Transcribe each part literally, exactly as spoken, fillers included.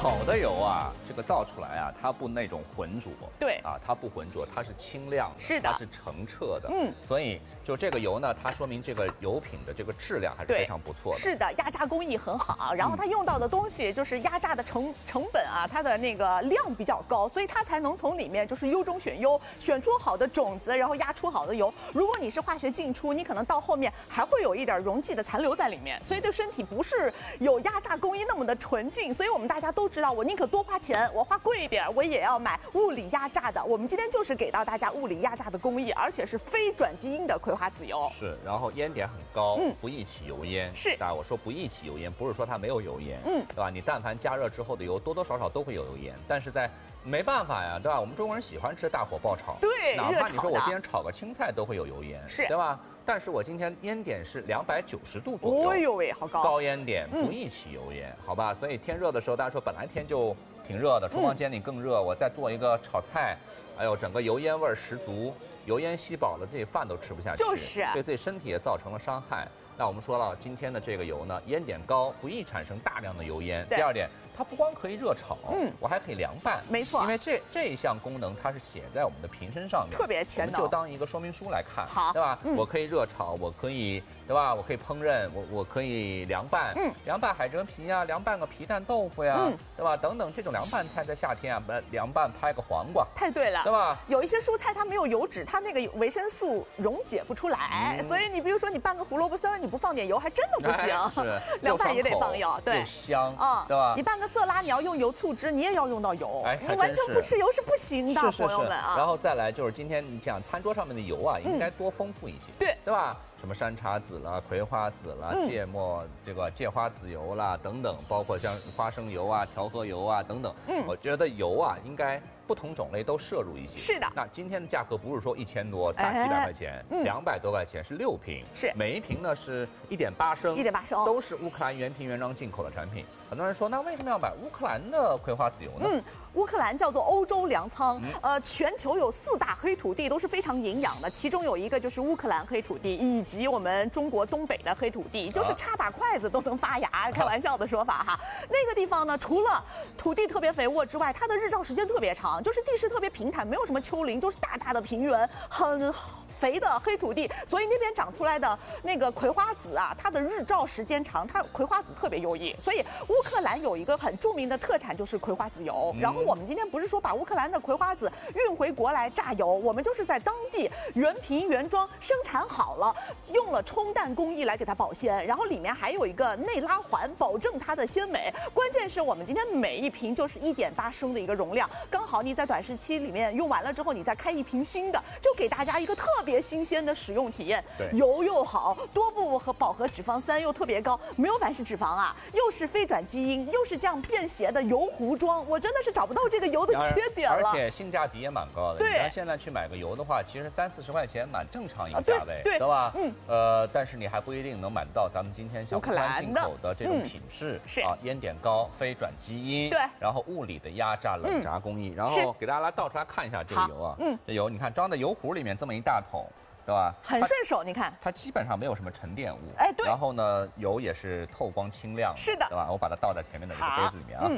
好的油啊，这个倒出来啊，它不那种浑浊， 对啊，它不浑浊，它是清亮的， 是的， 它是澄澈的， 嗯， 所以就这个油呢，它说明这个油品的这个质量还是非常不错的。 是的，压榨工艺很好，然后它用到的东西就是压榨的成成本啊，它的那个量比较高，所以它才能从里面就是优中选优，选出好的种子，然后压出好的油。如果你是化学进出，你可能到后面还会有一点溶剂的残留在里面，所以对身体不是有压榨工艺那么的纯净。所以我们大家都知道，我宁可多花钱，我花贵一点，我也要买物理压榨的。我们今天就是给到大家物理压榨的工艺，而且是非转基因的葵花籽油。 是，然后烟点很高， 嗯， 不易起油烟。 是， 当然我说不易起油烟，不是说它没有油烟， 嗯， 对吧？你但凡加热之后的油，多多少少都会有油烟，但是在没办法呀，对吧？我们中国人喜欢吃大火爆炒， 对， 哪怕你说我今天炒个青菜都会有油烟， 是， 对吧？但是我今天烟点是两百九十度左右， 哦呦喂，好高， 高烟点不易起油烟，嗯、好吧？所以天热的时候，大家说本来天就挺热的，厨房间里更热，嗯、我再做一个炒菜，哎呦，整个油烟味十足，油烟吸饱了，自己饭都吃不下去， 就是， 对自己身体也造成了伤害。那我们说了，今天的这个油呢，烟点高，不易产生大量的油烟。第二点，它不光可以热炒，嗯，我还可以凉拌， 没错， 因为这这一项功能它是写在我们的瓶身上面， 特别全能， 就当一个说明书来看， 好， 对吧？ 嗯、 我可以热炒，我可以，对吧？我可以烹饪，我我可以凉拌，嗯，凉拌海蜇皮呀，凉拌个皮蛋豆腐呀，嗯，对吧？等等这种凉拌菜在夏天啊，凉拌拍个黄瓜， 太对了， 对吧？ 有一些蔬菜它没有油脂，它那个维生素溶解不出来，嗯、所以你比如说你拌个胡萝卜丝儿，你不放点油还真的不行， 哎、是凉拌也得放油，对， 又香啊， 对吧？ 你拌个色拉，你要用油醋汁，你也要用到油， 哎， 你完全不吃油是不行的，朋友们啊。 然后再来就是今天你讲餐桌上面的油啊，应该多丰富一些， 对， 对吧？什么山茶籽啦、葵花籽啦、 嗯、 芥末这个芥花籽油啦等等，包括像花生油啊、调和油啊等等。嗯，我觉得油啊应该不同种类都摄入一些。 是的。 那今天的价格不是说一千多大几百块钱，两百、哎嗯、多块钱是六瓶， 是每一瓶呢是一点八升， 一点八升都是乌克兰原瓶原装进口的产品。很多人说，那为什么要买乌克兰的葵花籽油呢？ 嗯，乌克兰叫做欧洲粮仓，嗯、呃，全球有四大黑土地都是非常营养的，其中有一个就是乌克兰黑土地，以及我们中国东北的黑土地，就是插把筷子都能发芽，啊、开玩笑的说法哈。那个地方呢，除了土地特别肥沃之外，它的日照时间特别长，就是地势特别平坦，没有什么丘陵，就是大大的平原，很肥的黑土地，所以那边长出来的那个葵花籽啊，它的日照时间长，它葵花籽特别优异，所以乌克兰有一个很著名的特产就是葵花籽油。嗯、然后我们今天不是说把乌克兰的葵花籽运回国来榨油，我们就是在当地原瓶原装生产好了，用了冲淡工艺来给它保鲜，然后里面还有一个内拉环，保证它的鲜美。关键是我们今天每一瓶就是一点八升的一个容量，刚好你在短时期里面用完了之后，你再开一瓶新的，就给大家一个特别新鲜的使用体验。油又好，多不和饱和脂肪酸又特别高，没有反式脂肪啊，又是非转基因，又是这样便携的油糊装，我真的是找不到这个油的缺点了。 而且性价比也蛮高的。 对， 你看现在去买个油的话，其实三四十块钱蛮正常一个价位， 啊、对, 对吧？ 嗯。 呃，但是你还不一定能买到咱们今天像乌克兰进口的这种品质， 嗯、是啊，烟点高，非转基因， 对， 然后物理的压榨冷轧工艺， 嗯、 然后给大家来倒出来看一下这个油啊，嗯，这油你看装在油壶里面这么一大桶。对吧？ 很顺手，你看， 它基本上没有什么沉淀物， 哎，对。 然后呢，油也是透光清亮的， 是的， 对吧？我把它倒在前面的一个杯子里面啊。嗯。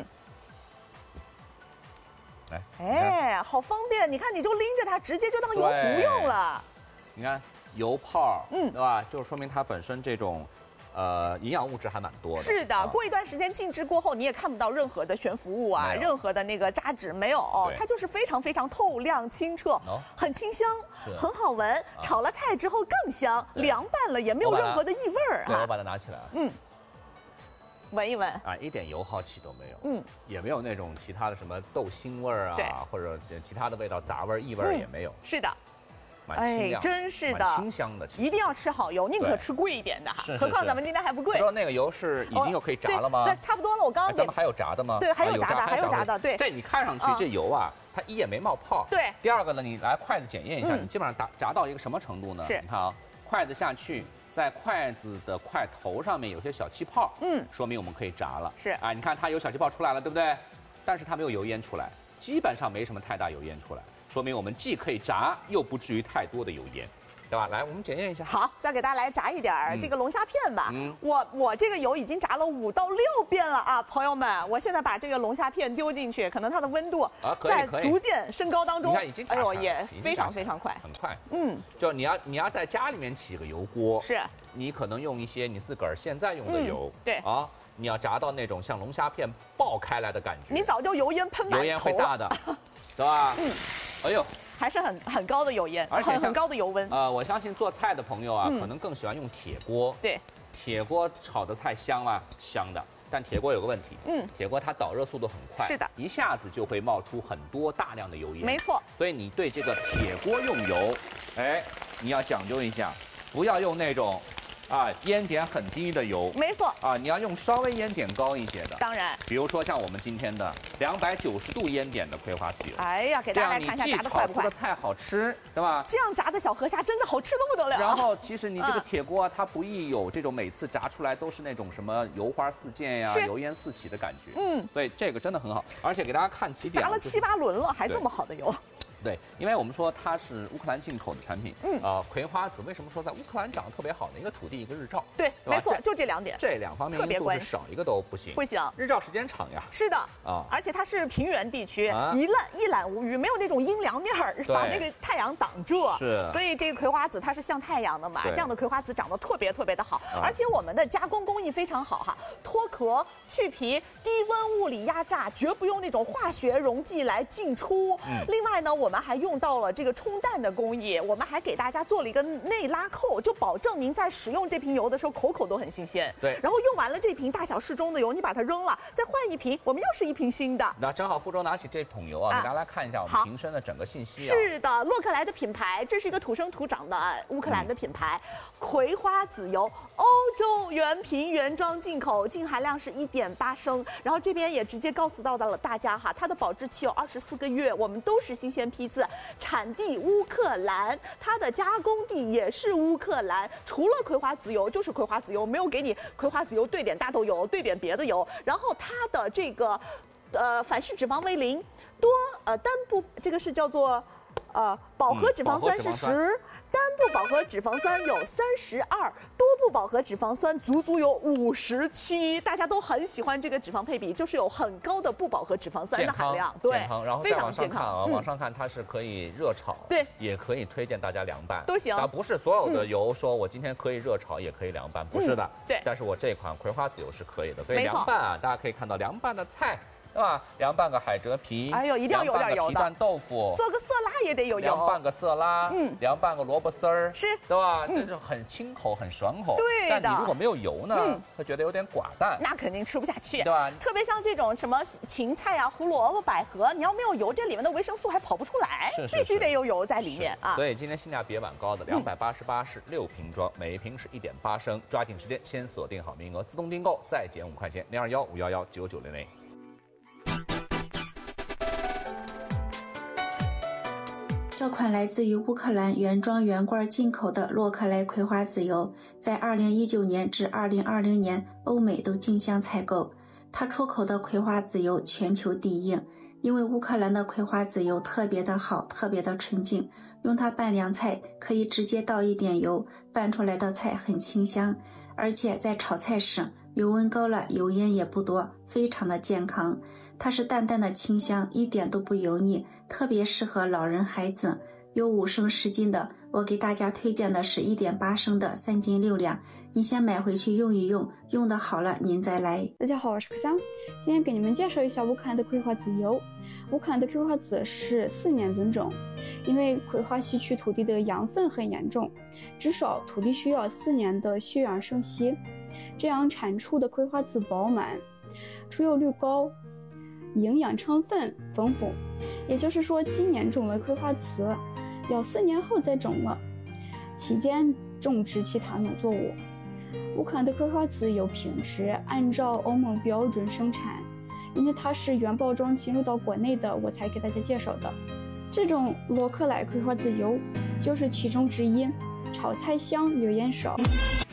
来， 哎，好方便！你看，你就拎着它，直接就当油壶用了。 你看油泡，嗯，对吧？就说明它本身这种。呃，营养物质还蛮多的。 是的，啊、过一段时间静置过后，你也看不到任何的悬浮物啊，任何的那个渣滓没有，它就是非常非常透亮清澈，哦、很清香，很好闻。啊、炒了菜之后更香，凉拌了也没有任何的异味儿、啊。 对，我把它拿起来了。 嗯，闻一闻啊，一点油耗气都没有。嗯，也没有那种其他的什么豆腥味儿啊，或者其他的味道、杂味、异味也没有。 嗯、是的。 哎， 真是的， 清香的， 一定要吃好油，宁可吃贵一点的哈。何况咱们今天还不贵。 知道那个油是已经又可以炸了吗？ 对，差不多了。我刚刚咱们还有炸的吗？ 对，还有炸的，还有炸的。对， 这你看上去这油啊，它一也没冒泡。 对。 第二个呢，你来筷子检验一下，你基本上炸炸到一个什么程度呢？ 是。 你看啊，筷子下去，在筷子的筷头上面有些小气泡，嗯，说明我们可以炸了。 是。 啊，你看它有小气泡出来了，对不对？但是它没有油烟出来，基本上没什么太大油烟出来，说明我们既可以炸，又不至于太多的油烟。 对吧？来，我们检验一下。 好，再给大家来炸一点儿、 嗯、 这个龙虾片吧。 嗯， 我我这个油已经炸了五到六遍了啊，朋友们，我现在把这个龙虾片丢进去，可能它的温度在逐渐升高当中。 你看已经炸哎呦，也非常非常快， 很快。 嗯， 就你要你要在家里面起个油锅， 是， 你可能用一些你自个儿现在用的油， 嗯、对啊。你要炸到那种像龙虾片爆开来的感觉， 你早就油烟喷满头了， 油烟会大的，对吧？嗯，哎呦， 还是很很高的油烟， 而且很很高的油温。 呃，我相信做菜的朋友啊，嗯、可能更喜欢用铁锅。 对， 铁锅炒的菜香吗？香的。但铁锅有个问题，嗯，铁锅它导热速度很快， 是的， 一下子就会冒出很多大量的油烟。 没错。 所以你对这个铁锅用油，哎，你要讲究一下，不要用那种。啊，烟点很低的油， 没错啊，你要用稍微烟点高一些的， 当然， 比如说像我们今天的两百九十度烟点的葵花籽油， 哎呀，给大家来看一下炸的快不快？ 这样你既炒出的菜好吃，对吧？ 这样炸的小河虾真的好吃的不得了。 然后其实你这个铁锅啊，它不易有这种每次炸出来都是那种什么油花四溅呀、油烟四起的感觉，嗯，所以这个真的很好，而且给大家看几点， 炸了七八轮了，还这么好的油。 对，因为我们说它是乌克兰进口的产品，嗯，啊，葵花籽为什么说在乌克兰长得特别好呢？一个土地，一个日照， 对，没错，就这两点， 这两方面因素是少一个都不行， 不行， 日照时间长呀， 是的，啊，而且它是平原地区， 啊、 一览一览无余，没有那种阴凉面儿把那个太阳挡住， 是， 所以这个葵花籽它是像太阳的嘛，这样的葵花籽长得特别特别的好，啊、而且我们的加工工艺非常好哈，脱壳、去皮、低温物理压榨，绝不用那种化学溶剂来进出。嗯、另外呢，我们还用到了这个冲淡的工艺，我们还给大家做了一个内拉扣，就保证您在使用这瓶油的时候口口都很新鲜。 对， 然后用完了这瓶大小适中的油，你把它扔了，再换一瓶，我们又是一瓶新的。 那正好，副州拿起这桶油啊，给大家来看一下我们瓶身的整个信息啊。 是的，洛克莱的品牌，这是一个土生土长的乌克兰的品牌，嗯、葵花籽油，欧洲原瓶原装进口，净含量是一点八升。然后这边也直接告诉到了大家哈，它的保质期有二十四个月，我们都是新鲜批次，产地乌克兰，它的加工地也是乌克兰。除了葵花籽油就是葵花籽油，没有给你葵花籽油兑点大豆油，兑点别的油。然后它的这个，呃，反式脂肪为零，多呃单不这个是叫做，呃饱和脂肪酸是十。单不饱和脂肪酸有三十二，多不饱和脂肪酸足足有五十七，大家都很喜欢这个脂肪配比，就是有很高的不饱和脂肪酸的含量， 对，健康。然后再往上看啊， 嗯、 往上看它是可以热炒， 对， 也可以推荐大家凉拌， 都行。 啊，不是所有的油说我今天可以热炒，也可以凉拌，不是的， 嗯、对。 但是我这款葵花籽油是可以的，所以凉拌啊，大家可以看到凉拌的菜。对吧？凉拌个海蜇皮， 哎呦，一定要有点油的。 皮蛋豆腐， 做个色拉也得有油。 凉拌个色拉，嗯，凉拌个萝卜丝儿， 是， 对吧？这就很清口，很爽口。 对的。 但你如果没有油呢，会觉得有点寡淡， 那肯定吃不下去， 对吧？ 特别像这种什么芹菜啊、胡萝卜、百合，你要没有油，这里面的维生素还跑不出来，必须得有油在里面啊。 所以今天性价比也蛮高的，两百八十八是六瓶装，每一瓶是一点八升，抓紧时间先锁定好名额，自动订购再减五块钱，零二幺五幺幺九九零零。 这款来自于乌克兰原装原罐进口的洛克莱葵花籽油，在二零一九年至二零二零年欧美都竞相采购。它出口的葵花籽油全球第一，因为乌克兰的葵花籽油特别的好，特别的纯净，用它拌凉菜可以直接倒一点油，拌出来的菜很清香，而且在炒菜时油温高了，油烟也不多，非常的健康。它是淡淡的清香，一点都不油腻，特别适合老人孩子。有五升十斤的，我给大家推荐的是一点八升的三斤六两，你先买回去用一用，用的好了您再来。 大家好，我是可香，今天给你们介绍一下乌克兰的葵花籽油。乌克兰的葵花籽是四年轮种，因为葵花吸取土地的养分很严重，至少土地需要四年的休养生息，这样产出的葵花籽饱满，出油率高，营养成分丰富。也就是说，今年种了葵花籽，要四年后再种了，期间种植其他农作物。乌克兰的葵花籽有品质，按照欧盟标准生产，因为它是原包装进入到国内的，我才给大家介绍的。这种洛克莱葵花籽油就是其中之一，炒菜香，油烟少。